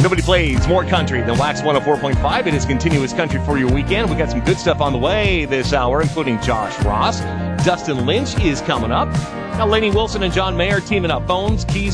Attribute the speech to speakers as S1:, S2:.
S1: Nobody plays more country than Wax 104.5. It is continuous country for your weekend. We got some good stuff on the way this hour, including Josh Ross. Dustin Lynch is coming up. Now, Lainey Wilson and John Mayer teaming up. Phones, keys,